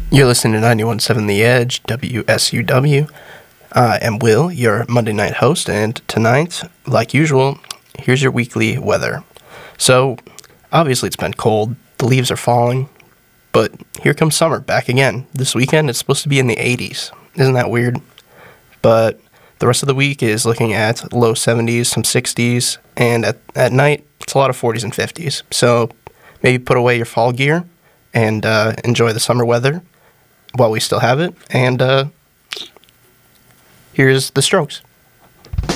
You're listening to 91.7 The Edge, WSUW. I am Will, your Monday night host, and tonight, like usual, here's your weekly weather. So, obviously it's been cold, the leaves are falling, but here comes summer back again. This weekend it's supposed to be in the 80s. Isn't that weird? But the rest of the week is looking at low 70s, some 60s, and at night it's a lot of 40s and 50s. So, maybe put away your fall gear and enjoy the summer weather while we still have it. And here's The Strokes.